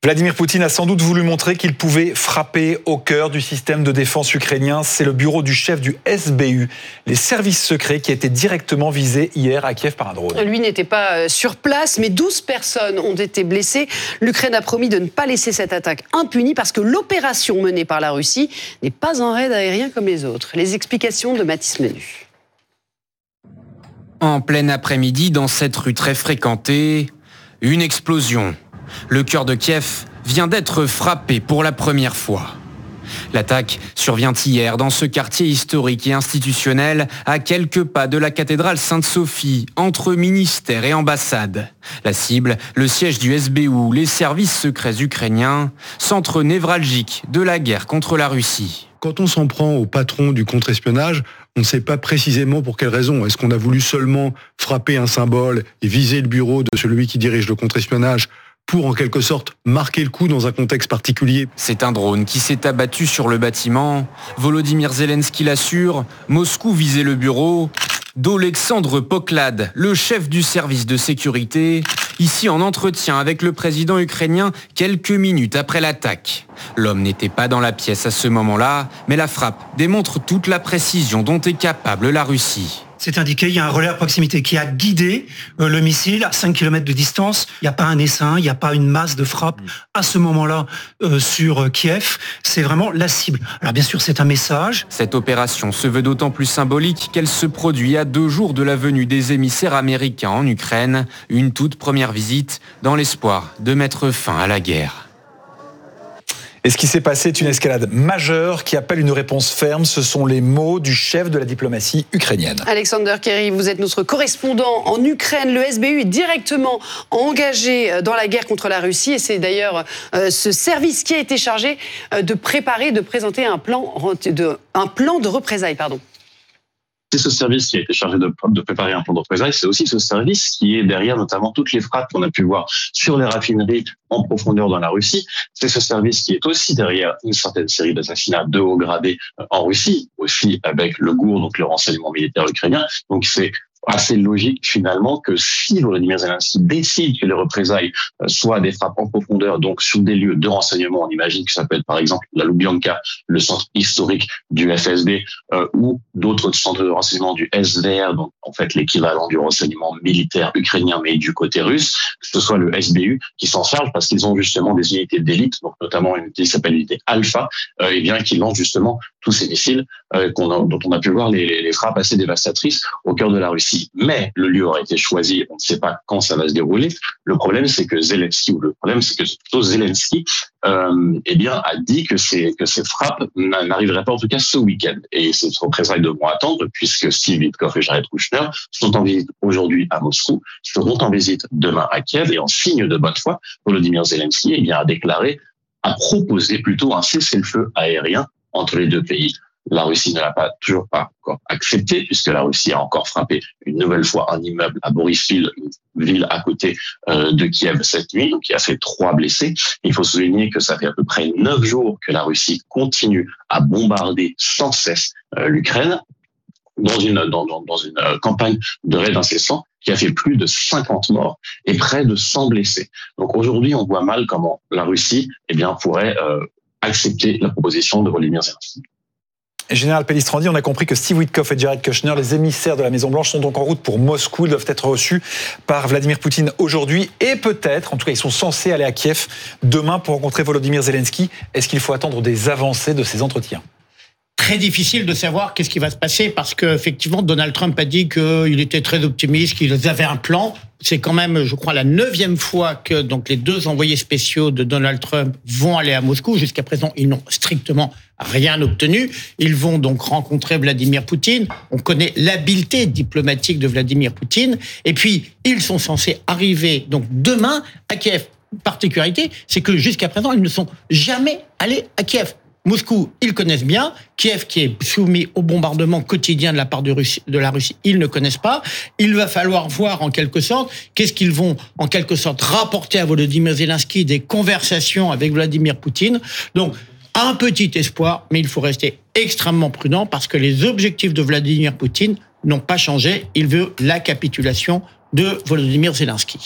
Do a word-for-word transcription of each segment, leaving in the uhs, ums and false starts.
Vladimir Poutine a sans doute voulu montrer qu'il pouvait frapper au cœur du système de défense ukrainien. C'est le bureau du chef du S B U, les services secrets, qui a été directement visé hier à Kiev par un drone. Lui n'était pas sur place, mais douze personnes ont été blessées. L'Ukraine a promis de ne pas laisser cette attaque impunie parce que l'opération menée par la Russie n'est pas un raid aérien comme les autres. Les explications de Mathis Menu. En plein après-midi, dans cette rue très fréquentée, une explosion. Le cœur de Kiev vient d'être frappé pour la première fois. L'attaque survient hier dans ce quartier historique et institutionnel à quelques pas de la cathédrale Sainte-Sophie, entre ministère et ambassade. La cible, le siège du S B U, les services secrets ukrainiens, centre névralgique de la guerre contre la Russie. Quand on s'en prend au patron du contre-espionnage, on ne sait pas précisément pour quelle raison. Est-ce qu'on a voulu seulement frapper un symbole et viser le bureau de celui qui dirige le contre-espionnage pour en quelque sorte marquer le coup dans un contexte particulier? C'est un drone qui s'est abattu sur le bâtiment. Volodymyr Zelensky l'assure, Moscou visait le bureau d'Olexandre Poklad, le chef du service de sécurité, ici en entretien avec le président ukrainien quelques minutes après l'attaque. L'homme n'était pas dans la pièce à ce moment-là, mais la frappe démontre toute la précision dont est capable la Russie. C'est indiqué, il y a un relais à proximité qui a guidé euh, le missile à cinq kilomètres de distance. Il n'y a pas un essaim, il n'y a pas une masse de frappe à ce moment-là euh, sur euh, Kiev. C'est vraiment la cible. Alors bien sûr, c'est un message. Cette opération se veut d'autant plus symbolique qu'elle se produit à deux jours de la venue des émissaires américains en Ukraine. Une toute première visite dans l'espoir de mettre fin à la guerre. Et ce qui s'est passé est une escalade majeure qui appelle une réponse ferme. Ce sont les mots du chef de la diplomatie ukrainienne. Alexander Kerry, vous êtes notre correspondant en Ukraine. Le S B U est directement engagé dans la guerre contre la Russie. Et c'est d'ailleurs euh, ce service qui a été chargé euh, de préparer, de présenter un plan de, un plan de représailles. Pardon. C'est ce service qui a été chargé de, de préparer un plan de représailles. C'est aussi ce service qui est derrière notamment toutes les frappes qu'on a pu voir sur les raffineries en profondeur dans la Russie. C'est ce service qui est aussi derrière une certaine série d'assassinats de haut gradé en Russie, aussi avec le G U R, donc le renseignement militaire ukrainien. Donc c'est assez logique finalement que si Volodymyr Zelensky décide que les représailles soient des frappes en profondeur, donc sur des lieux de renseignement, on imagine que ça peut être par exemple la Loubianka, le centre historique du F S B, euh, ou d'autres centres de renseignement du S V R, donc en fait l'équivalent du renseignement militaire ukrainien mais du côté russe, que ce soit le S B U qui s'en charge parce qu'ils ont justement des unités d'élite, donc notamment une unité qui s'appelle l'unité Alpha, euh, et bien qui lance justement tous ces missiles euh, qu'on a, dont on a pu voir les, les, les frappes assez dévastatrices au cœur de la Russie. Mais le lieu aurait été choisi, on ne sait pas quand ça va se dérouler. Le problème, c'est que Zelensky, ou le problème, c'est que plutôt Zelensky, euh, eh bien, a dit que ces, que ces frappes n'arriveraient pas, en tout cas, ce week-end. Et ces représailles devront attendre, puisque Steve Witkoff et Jared Kushner sont en visite aujourd'hui à Moscou, seront en visite demain à Kiev, et en signe de bonne foi, Volodymyr Zelensky, eh bien, a déclaré, a proposé plutôt un cessez-le-feu aérien entre les deux pays. La Russie ne l'a pas toujours pas encore accepté, puisque la Russie a encore frappé une nouvelle fois un immeuble à Boryspil, une ville à côté euh, de Kiev cette nuit, donc qui a fait trois blessés. Il faut souligner que ça fait à peu près neuf jours que la Russie continue à bombarder sans cesse euh, l'Ukraine dans une dans, dans, dans une euh, campagne de raid incessant qui a fait plus de cinquante morts et près de cent blessés. Donc aujourd'hui, on voit mal comment la Russie, eh bien, pourrait euh, accepter la proposition de Volodymyr Zelensky. Général Pellistrandi, on a compris que Steve Witkoff et Jared Kushner, les émissaires de la Maison-Blanche, sont donc en route pour Moscou. Ils doivent être reçus par Vladimir Poutine aujourd'hui et peut-être, en tout cas, ils sont censés aller à Kiev demain pour rencontrer Volodymyr Zelensky. Est-ce qu'il faut attendre des avancées de ces entretiens ? Très difficile de savoir qu'est-ce qui va se passer parce qu'effectivement, Donald Trump a dit qu'il était très optimiste, qu'ils avaient un plan. C'est quand même, je crois, la neuvième fois que donc les deux envoyés spéciaux de Donald Trump vont aller à Moscou. Jusqu'à présent, ils n'ont strictement rien obtenu. Ils vont donc rencontrer Vladimir Poutine. On connaît l'habileté diplomatique de Vladimir Poutine. Et puis, ils sont censés arriver donc demain à Kiev. Particularité, c'est que jusqu'à présent, ils ne sont jamais allés à Kiev. Moscou, ils connaissent bien. Kiev, qui est soumis au bombardement quotidien de la part de, Russie, de la Russie, ils ne connaissent pas. Il va falloir voir, en quelque sorte, qu'est-ce qu'ils vont, en quelque sorte, rapporter à Volodymyr Zelensky des conversations avec Vladimir Poutine. Donc, un petit espoir, mais il faut rester extrêmement prudent parce que les objectifs de Vladimir Poutine n'ont pas changé. Il veut la capitulation de Volodymyr Zelensky.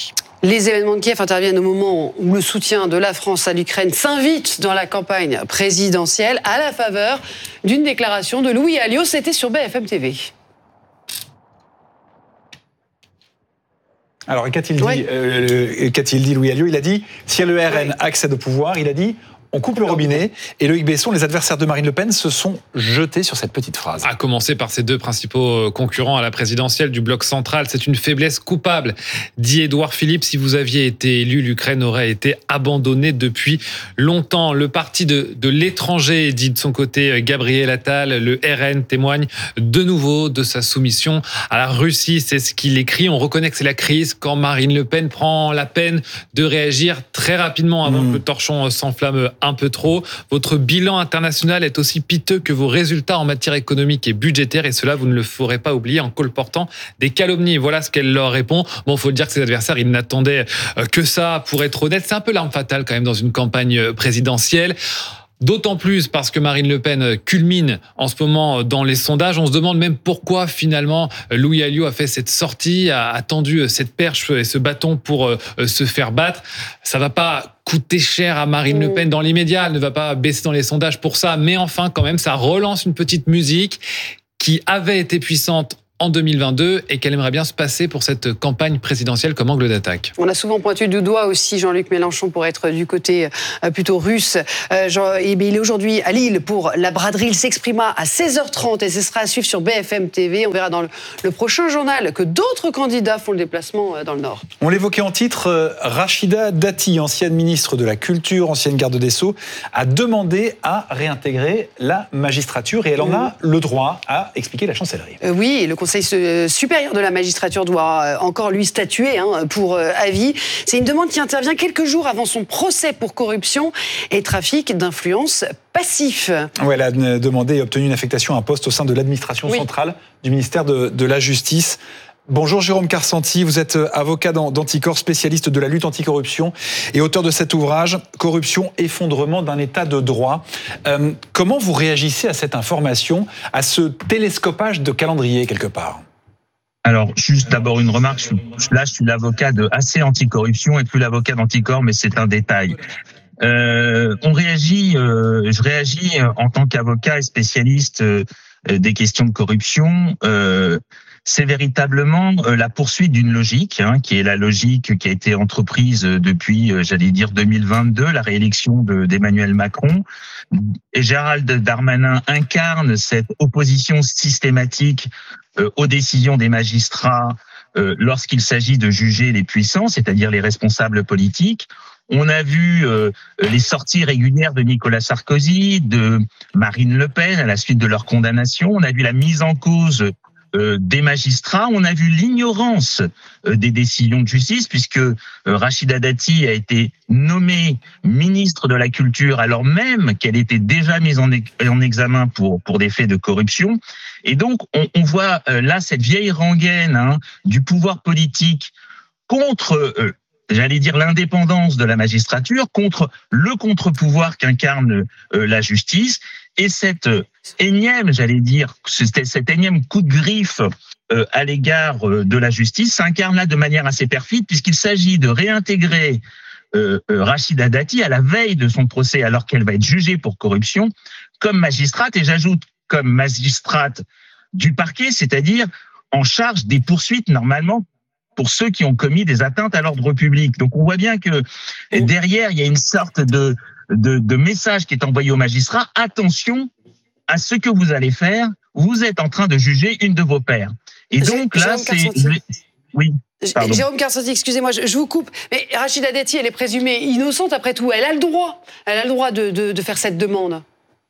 Les événements de Kiev interviennent au moment où le soutien de la France à l'Ukraine s'invite dans la campagne présidentielle à la faveur d'une déclaration de Louis Alliot. C'était sur B F M T V. Alors, qu'a-t-il dit, Oui. euh, qu'a-t-il dit Louis Alliot? Il a dit, si le R N oui. accède au pouvoir, il a dit, on coupe le robinet. Et Loïc Besson, les adversaires de Marine Le Pen, se sont jetés sur cette petite phrase. À commencer par ses deux principaux concurrents à la présidentielle du bloc central. C'est une faiblesse coupable, dit Édouard Philippe. Si vous aviez été élu, l'Ukraine aurait été abandonnée depuis longtemps. Le parti de, de l'étranger, dit de son côté Gabriel Attal. Le R N témoigne de nouveau de sa soumission à la Russie. C'est ce qu'il écrit. On reconnaît que c'est la crise quand Marine Le Pen prend la peine de réagir très rapidement avant mmh. que le torchon s'enflamme un peu trop. Votre bilan international est aussi piteux que vos résultats en matière économique et budgétaire, et cela, vous ne le ferez pas oublier en colportant des calomnies. Voilà ce qu'elle leur répond. Bon, il faut le dire que ses adversaires, ils n'attendaient que ça, pour être honnête. C'est un peu l'arme fatale quand même dans une campagne présidentielle. D'autant plus parce que Marine Le Pen culmine en ce moment dans les sondages. On se demande même pourquoi finalement Louis Alliot a fait cette sortie, a tendu cette perche et ce bâton pour se faire battre. Ça va pas coûter cher à Marine Le Pen dans l'immédiat. Elle ne va pas baisser dans les sondages pour ça. Mais enfin, quand même, ça relance une petite musique qui avait été puissante en deux mille vingt-deux et qu'elle aimerait bien se passer pour cette campagne présidentielle comme angle d'attaque. On a souvent pointé du doigt aussi Jean-Luc Mélenchon pour être du côté plutôt russe. Euh, Jean, et il est aujourd'hui à Lille pour la braderie. Il s'exprima à seize heures trente et ce sera à suivre sur B F M T V. On verra dans le, le prochain journal que d'autres candidats font le déplacement dans le Nord. On l'évoquait en titre, euh, Rachida Dati, ancienne ministre de la Culture, ancienne garde des Sceaux, a demandé à réintégrer la magistrature et elle en mmh. a le droit, à expliquer la chancellerie. Euh, oui, le Conseil supérieur de la magistrature doit encore lui statuer hein, pour euh, avis. C'est une demande qui intervient quelques jours avant son procès pour corruption et trafic d'influence passif. Ouais, elle a demandé et obtenu une affectation à un poste au sein de l'administration oui. centrale du ministère de, de la Justice. Bonjour Jérôme Carsanti, vous êtes avocat d'Anticor, spécialiste de la lutte anticorruption et auteur de cet ouvrage « Corruption, effondrement d'un état de droit ». Euh, comment vous réagissez à cette information, à ce télescopage de calendrier quelque part ? Alors, juste d'abord une remarque, je suis, là je suis l'avocat de A C Anticorruption et plus l'avocat d'Anticor, mais c'est un détail. Euh, on réagit, euh, je réagis en tant qu'avocat et spécialiste euh, des questions de corruption. Euh, c'est véritablement la poursuite d'une logique, hein, qui est la logique qui a été entreprise depuis, j'allais dire, deux mille vingt-deux, la réélection de, d'Emmanuel Macron. Et Gérald Darmanin incarne cette opposition systématique euh, aux décisions des magistrats euh, lorsqu'il s'agit de juger les puissants, c'est-à-dire les responsables politiques. On a vu euh, les sorties régulières de Nicolas Sarkozy, de Marine Le Pen à la suite de leur condamnation. On a vu la mise en cause euh, des magistrats. On a vu l'ignorance euh, des décisions de justice, puisque euh, Rachida Dati a été nommée ministre de la Culture alors même qu'elle était déjà mise en, en examen pour pour des faits de corruption. Et donc, on, on voit euh, là cette vieille rengaine hein, du pouvoir politique contre euh, j'allais dire l'indépendance de la magistrature, contre le contre-pouvoir qu'incarne euh, la justice, et cette euh, énième, j'allais dire, cet, cet énième coup de griffe euh, à l'égard euh, de la justice s'incarne là de manière assez perfide, puisqu'il s'agit de réintégrer euh, euh, Rachida Dati à la veille de son procès, alors qu'elle va être jugée pour corruption, comme magistrate, et j'ajoute comme magistrate du parquet, c'est-à-dire en charge des poursuites normalement pour ceux qui ont commis des atteintes à l'ordre public. Donc on voit bien que derrière, il y a une sorte de, de, de message qui est envoyé aux magistrats. Attention à ce que vous allez faire. Vous êtes en train de juger une de vos pairs. Et donc là, c'est... Oui. Pardon. Jérôme Carsanti, excusez-moi, je, je vous coupe. Mais Rachida Dati, elle est présumée innocente après tout. Elle a le droit. Elle a le droit de, de, de faire cette demande.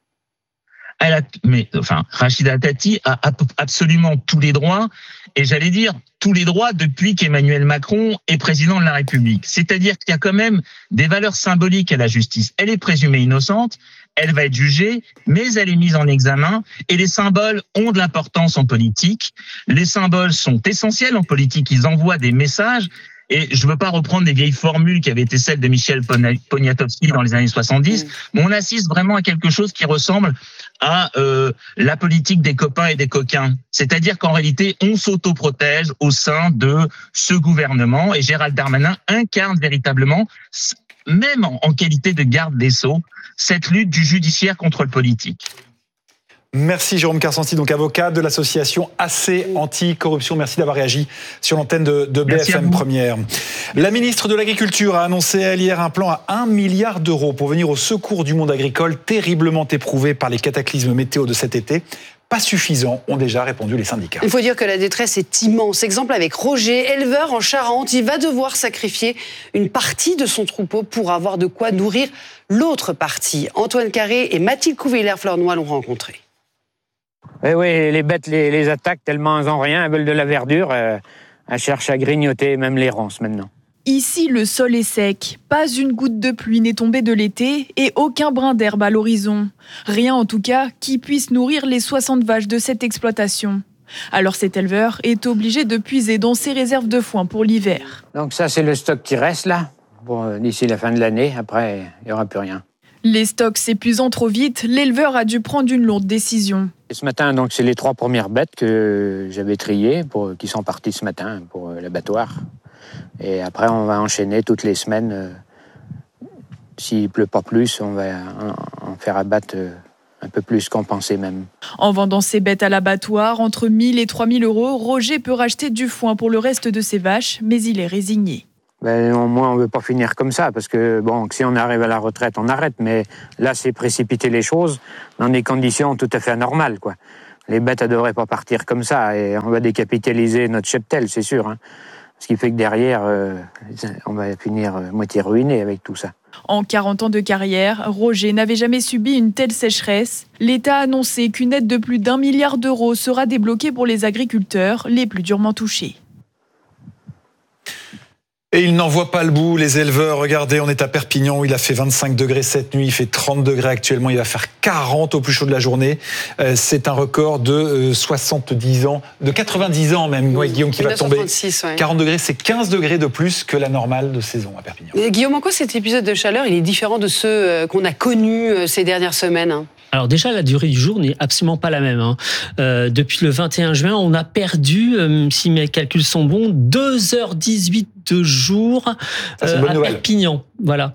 Elle a, mais enfin, Rachida Dati a absolument tous les droits, et j'allais dire tous les droits depuis qu'Emmanuel Macron est président de la République. C'est-à-dire qu'il y a quand même des valeurs symboliques à la justice. Elle est présumée innocente, elle va être jugée, mais elle est mise en examen, et les symboles ont de l'importance en politique. Les symboles sont essentiels en politique, ils envoient des messages. Et je veux pas reprendre des vieilles formules qui avaient été celles de Michel Poniatowski dans les années soixante-dix, mais on assiste vraiment à quelque chose qui ressemble à euh, la politique des copains et des coquins. C'est-à-dire qu'en réalité, on s'autoprotège au sein de ce gouvernement, et Gérald Darmanin incarne véritablement, même en, en qualité de garde des Sceaux, cette lutte du judiciaire contre le politique. Merci Jérôme Karsanti, donc avocat de l'association A C Anti-Corruption. Merci d'avoir réagi sur l'antenne de, de B F M Première. La ministre de l'Agriculture a annoncé elle hier un plan à un milliard d'euros pour venir au secours du monde agricole terriblement éprouvé par les cataclysmes météo de cet été. Pas suffisant, ont déjà répondu les syndicats. Il faut dire que la détresse est immense. Exemple avec Roger, éleveur en Charente, il va devoir sacrifier une partie de son troupeau pour avoir de quoi nourrir l'autre partie. Antoine Carré et Mathilde Couvillère-Fleurnoy l'ont rencontré. Oui, oui, les bêtes les, les attaquent tellement elles n'ont rien, elles veulent de la verdure, euh, elles cherchent à grignoter même les ronces maintenant. Ici, le sol est sec, pas une goutte de pluie n'est tombée de l'été et aucun brin d'herbe à l'horizon. Rien en tout cas qui puisse nourrir les soixante vaches de cette exploitation. Alors cet éleveur est obligé de puiser dans ses réserves de foin pour l'hiver. Donc ça c'est le stock qui reste là, bon, d'ici la fin de l'année, après il n'y aura plus rien. Les stocks s'épuisant trop vite, l'éleveur a dû prendre une lourde décision. Et ce matin, donc, c'est les trois premières bêtes que j'avais triées, pour, qui sont parties ce matin pour l'abattoir. Et après, on va enchaîner toutes les semaines. Euh, s'il ne pleut pas plus, on va en, en faire abattre euh, un peu plus qu'on pensait même. En vendant ses bêtes à l'abattoir, entre mille et trois mille euros, Roger peut racheter du foin pour le reste de ses vaches, mais il est résigné. Ben, au moins, on ne veut pas finir comme ça, parce que bon, si on arrive à la retraite, on arrête. Mais là, c'est précipiter les choses dans des conditions tout à fait anormales, quoi. Les bêtes, elles ne devraient pas partir comme ça, et on va décapitaliser notre cheptel, c'est sûr. Hein. Ce qui fait que derrière, euh, on va finir euh, moitié ruiné avec tout ça. En quarante ans de carrière, Roger n'avait jamais subi une telle sécheresse. L'État a annoncé qu'une aide de plus d'un milliard d'euros sera débloquée pour les agriculteurs les plus durement touchés. Et ils n'en voient pas le bout, les éleveurs. Regardez, on est à Perpignan où il a fait vingt-cinq degrés cette nuit, il fait trente degrés actuellement, il va faire quarante au plus chaud de la journée. Euh, c'est un record de euh, soixante-dix ans, de quatre-vingt-dix ans même, ouais, Guillaume, qui va tomber. Ouais. quarante degrés, c'est quinze degrés de plus que la normale de saison à Perpignan. Et Guillaume, en quoi cet épisode de chaleur, il est différent de ceux qu'on a connus ces dernières semaines ? Alors déjà, la durée du jour n'est absolument pas la même. Hein. Euh, depuis le vingt et un juin, on a perdu, euh, si mes calculs sont bons, deux heures dix-huit de jour euh, à Perpignan. Voilà.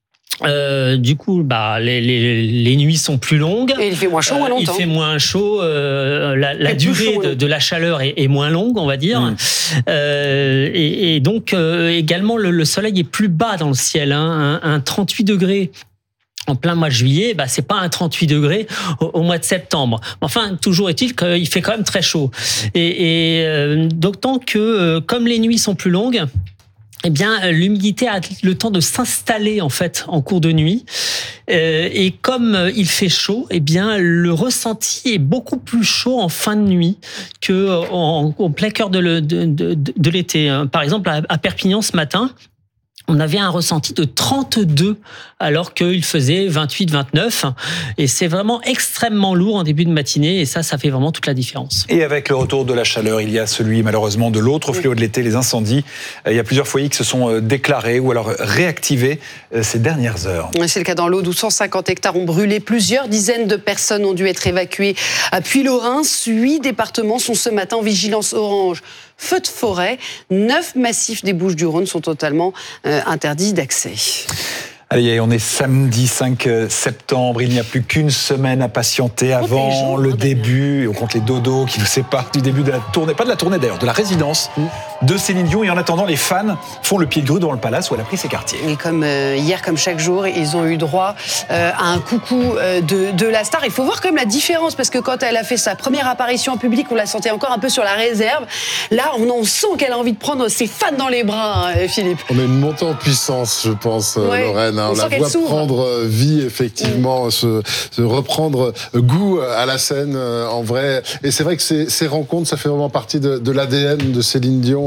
Euh, du coup, bah, les, les, les nuits sont plus longues. Et il fait moins chaud, moins longtemps. Il fait moins chaud. Euh, la la durée chaud, de, de la chaleur est, est moins longue, on va dire. Mmh. Euh, et, et donc, euh, également, le, le soleil est plus bas dans le ciel. Hein, un, un trente-huit degrés. En plein mois de juillet, bah, c'est pas un trente-huit degrés au, au mois de septembre. Enfin, toujours est-il qu'il fait quand même très chaud. Et, et euh, d'autant que, euh, comme les nuits sont plus longues, eh bien, l'humidité a le temps de s'installer, en fait, en cours de nuit. Euh, et comme il fait chaud, eh bien, le ressenti est beaucoup plus chaud en fin de nuit que en, en plein cœur de, le, de, de, de l'été. Par exemple, à, à Perpignan, ce matin, on avait un ressenti de trente-deux alors qu'il faisait vingt-huit vingt-neuf. Et c'est vraiment extrêmement lourd en début de matinée. Et ça, ça fait vraiment toute la différence. Et avec le retour de la chaleur, il y a celui malheureusement de l'autre fléau de l'été, les incendies. Il y a plusieurs foyers qui se sont déclarés ou alors réactivés ces dernières heures. C'est le cas dans l'Aude où cent cinquante hectares ont brûlé. Plusieurs dizaines de personnes ont dû être évacuées à Puylaurens. Huit départements sont ce matin en vigilance orange. Feu de forêt, neuf massifs des Bouches-du-Rhône sont totalement euh, interdits d'accès. Allez, on est samedi cinq septembre, il n'y a plus qu'une semaine à patienter avant jours, le début, et on compte les dodos qui nous séparent du début de la tournée, pas de la tournée d'ailleurs, de la résidence de Céline Dion. Et en attendant, les fans font le pied de grue devant le palace où elle a pris ses quartiers. Et comme euh, hier, comme chaque jour, ils ont eu droit euh, à un coucou euh, de, de la star. Il faut voir quand même la différence, parce que quand elle a fait sa première apparition en public, on la sentait encore un peu sur la réserve. Là, on en sent qu'elle a envie de prendre ses fans dans les bras, hein, Philippe. On a une montée en puissance, je pense, ouais, Lorraine. On, on la voit prendre vie, effectivement, mmh. se, se reprendre goût à la scène, en vrai. Et c'est vrai que ces, ces rencontres, ça fait vraiment partie de, de l'A D N de Céline Dion.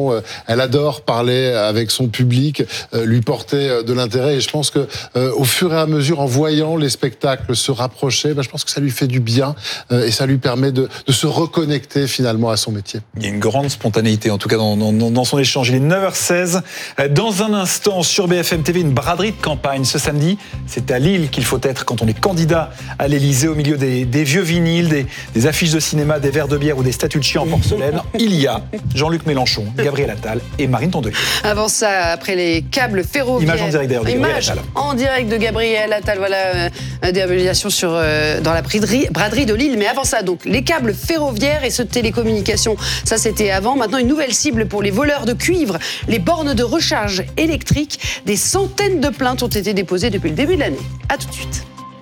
façon, elle adore parler avec son public, lui porter de l'intérêt. Et je pense que au fur et à mesure, en voyant les spectacles se rapprocher, ben, je pense que ça lui fait du bien et ça lui permet de, de se reconnecter finalement à son métier. Il y a une grande spontanéité, en tout cas dans, dans, dans son échange. Il est neuf heures seize. Dans un instant, sur B F M T V, une braderie de campagne. Ce samedi, c'est à Lille qu'il faut être quand on est candidat à l'Élysée, au milieu des, des vieux vinyles, des, des affiches de cinéma, des verres de bière ou des statues de chiens en porcelaine. Il y a Jean-Luc Mélenchon, Gabriel Attal et Marine Tondelier. Avant ça, après les câbles ferroviaires. Image en direct d'ailleurs de Gabriel Image Attal. en direct de Gabriel Attal. Voilà, euh, déambulation sur, euh, dans la braderie, braderie de Lille. Mais avant ça, donc, les câbles ferroviaires et ceux de télécommunications. Ça, c'était avant. Maintenant, une nouvelle cible pour les voleurs de cuivre, les bornes de recharge électrique. Des centaines de plaintes ont été déposées depuis le début de l'année. À tout de suite.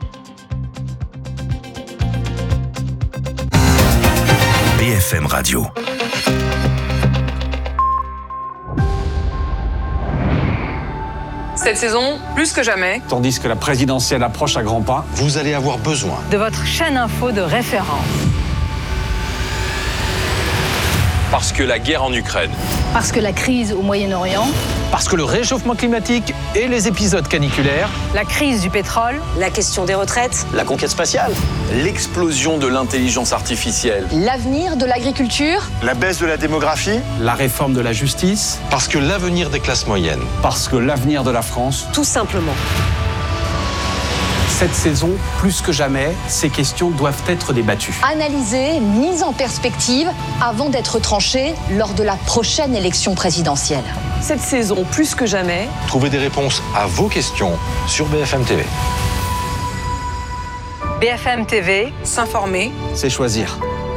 B F M Radio. Cette saison, plus que jamais, tandis que la présidentielle approche à grands pas, vous allez avoir besoin de votre chaîne info de référence. Parce que la guerre en Ukraine. Parce que la crise au Moyen-Orient. Parce que le réchauffement climatique et les épisodes caniculaires. La crise du pétrole. La question des retraites. La conquête spatiale. L'explosion de l'intelligence artificielle. L'avenir de l'agriculture. La baisse de la démographie. La réforme de la justice. Parce que l'avenir des classes moyennes. Parce que l'avenir de la France. Tout simplement. Cette saison, plus que jamais, ces questions doivent être débattues. Analysées, mises en perspective, avant d'être tranchées lors de la prochaine élection présidentielle. Cette saison, plus que jamais, trouvez des réponses à vos questions sur B F M T V. B F M T V, s'informer, c'est choisir.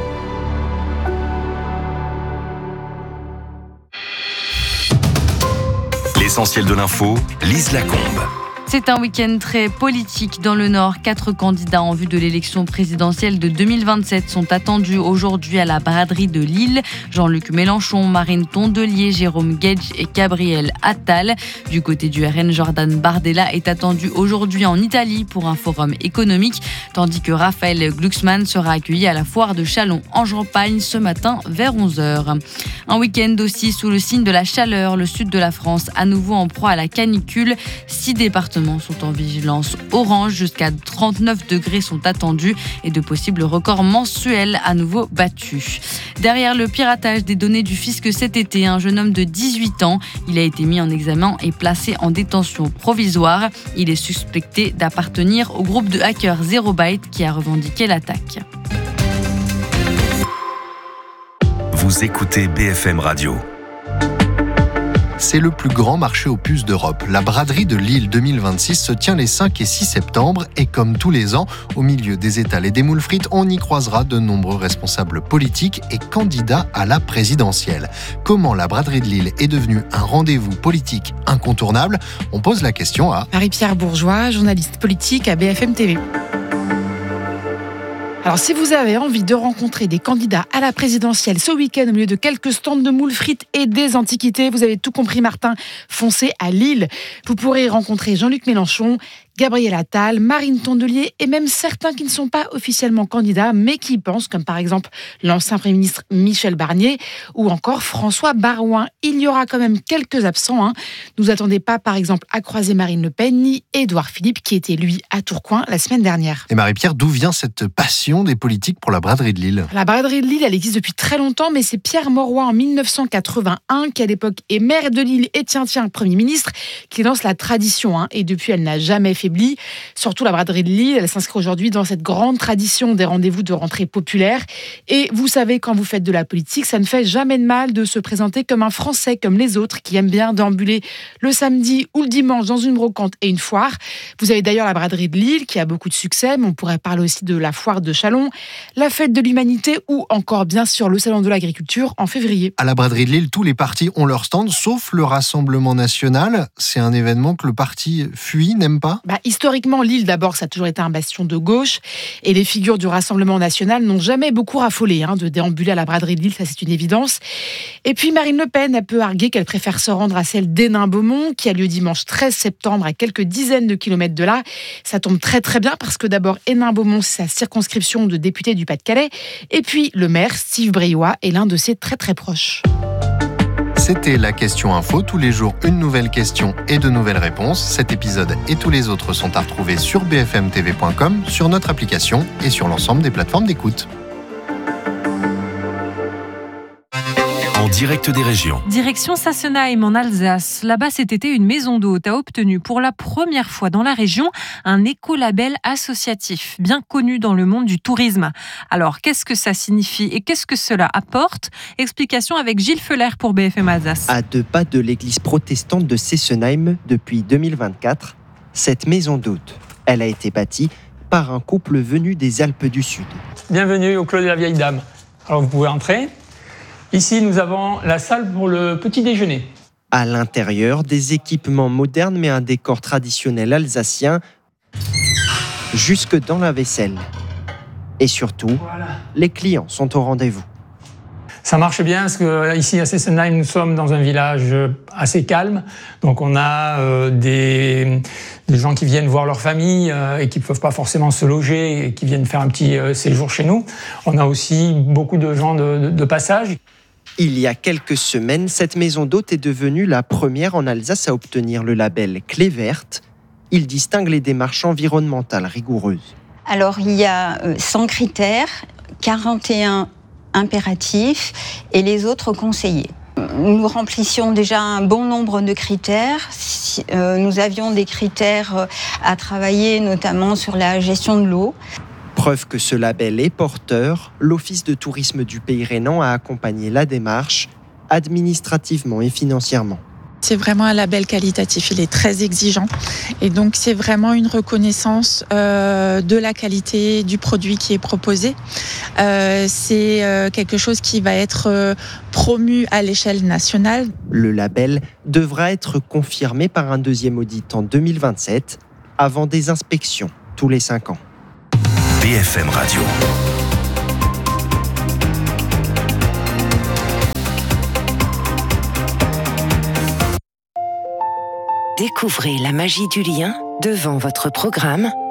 L'essentiel de l'info, Lise Lacombe. C'est un week-end très politique dans le Nord. Quatre candidats en vue de l'élection présidentielle de deux mille vingt-sept sont attendus aujourd'hui à la braderie de Lille. Jean-Luc Mélenchon, Marine Tondelier, Jérôme Guedj et Gabriel Attal. Du côté du R N, Jordan Bardella est attendu aujourd'hui en Italie pour un forum économique, tandis que Raphaël Glucksmann sera accueilli à la foire de Châlons en Champagne ce matin vers onze heures. Un week-end aussi sous le signe de la chaleur. Le sud de la France à nouveau en proie à la canicule. Six départements sont en vigilance orange, jusqu'à trente-neuf degrés sont attendus et de possibles records mensuels à nouveau battus. Derrière le piratage des données du fisc cet été, un jeune homme de dix-huit ans, il a été mis en examen et placé en détention provisoire. Il est suspecté d'appartenir au groupe de hackers Zero Byte qui a revendiqué l'attaque. Vous écoutez B F M Radio. C'est le plus grand marché aux puces d'Europe. La braderie de Lille deux mille vingt-six se tient les cinq et six septembre et comme tous les ans, au milieu des étals et des moules frites, on y croisera de nombreux responsables politiques et candidats à la présidentielle. Comment la braderie de Lille est devenue un rendez-vous politique incontournable ? On pose la question à Marie-Pierre Bourgeois, journaliste politique à B F M T V. Alors, si vous avez envie de rencontrer des candidats à la présidentielle ce week-end au milieu de quelques stands de moules frites et des antiquités, vous avez tout compris, Martin, foncez à Lille. Vous pourrez rencontrer Jean-Luc Mélenchon, Gabriel Attal, Marine Tondelier et même certains qui ne sont pas officiellement candidats mais qui y pensent, comme par exemple l'ancien Premier ministre Michel Barnier ou encore François Baroin. Il y aura quand même quelques absents. Hein. Ne vous attendez pas par exemple à croiser Marine Le Pen ni Édouard Philippe qui était lui à Tourcoing la semaine dernière. Et Marie-Pierre, d'où vient cette passion des politiques pour la braderie de Lille ? La braderie de Lille, elle existe depuis très longtemps, mais c'est Pierre Mauroy en dix-neuf cent quatre-vingt-un qui à l'époque est maire de Lille et tiens tiens Premier ministre qui lance la tradition. Hein. Et depuis, elle n'a jamais fait Surtout la braderie de Lille, elle s'inscrit aujourd'hui dans cette grande tradition des rendez-vous de rentrée populaire. Et vous savez, quand vous faites de la politique, ça ne fait jamais de mal de se présenter comme un Français, comme les autres, qui aiment bien déambuler le samedi ou le dimanche dans une brocante et une foire. Vous avez d'ailleurs la braderie de Lille, qui a beaucoup de succès, mais on pourrait parler aussi de la foire de Châlons, la fête de l'humanité ou encore, bien sûr, le salon de l'agriculture en février. À la braderie de Lille, tous les partis ont leur stand, sauf le Rassemblement national. C'est un événement que le parti fuit, n'aime pas ? Bah, historiquement, Lille, d'abord, ça a toujours été un bastion de gauche. Et les figures du Rassemblement national n'ont jamais beaucoup raffolé hein, de déambuler à la braderie de Lille, ça c'est une évidence. Et puis Marine Le Pen, elle peut arguer qu'elle préfère se rendre à celle d'Hénin-Beaumont, qui a lieu dimanche treize septembre, à quelques dizaines de kilomètres de là. Ça tombe très très bien, parce que d'abord, Hénin-Beaumont, c'est sa circonscription de député du Pas-de-Calais. Et puis, le maire, Steve Briois, est l'un de ses très très proches. C'était la question info. Tous les jours, une nouvelle question et de nouvelles réponses. Cet épisode et tous les autres sont à retrouver sur b f m t v point com, sur notre application et sur l'ensemble des plateformes d'écoute. En direct des régions. Direction Sassenheim en Alsace. Là-bas, cet été, une maison d'hôte a obtenu pour la première fois dans la région un écolabel associatif, bien connu dans le monde du tourisme. Alors, qu'est-ce que ça signifie et qu'est-ce que cela apporte ? Explication avec Gilles Feller pour B F M Alsace. À deux pas de l'église protestante de Sassenheim depuis deux mille vingt-quatre, cette maison d'hôte, elle a été bâtie par un couple venu des Alpes du Sud. Bienvenue au Clos de la Vieille Dame. Alors, vous pouvez entrer. Ici, nous avons la salle pour le petit déjeuner. À l'intérieur, des équipements modernes mais un décor traditionnel alsacien jusque dans la vaisselle. Et surtout, voilà. Les clients sont au rendez-vous. Ça marche bien parce que ici à Sassenheim, nous sommes dans un village assez calme. Donc on a euh, des, des gens qui viennent voir leur famille euh, et qui ne peuvent pas forcément se loger et qui viennent faire un petit euh, séjour chez nous. On a aussi beaucoup de gens de, de, de passage. Il y a quelques semaines, cette maison d'hôte est devenue la première en Alsace à obtenir le label Clé verte. Il distingue les démarches environnementales rigoureuses. Alors, il y a cent critères, quarante et un impératifs et les autres conseillés. Nous remplissions déjà un bon nombre de critères. Nous avions des critères à travailler, notamment sur la gestion de l'eau. Preuve que ce label est porteur, l'Office de tourisme du Pays rhénan a accompagné la démarche, administrativement et financièrement. C'est vraiment un label qualitatif, il est très exigeant et donc c'est vraiment une reconnaissance euh, de la qualité du produit qui est proposé. Euh, c'est euh, quelque chose qui va être euh, promu à l'échelle nationale. Le label devra être confirmé par un deuxième audit en deux mille vingt-sept, avant des inspections tous les cinq ans. B F M Radio. Découvrez la magie du lien devant votre programme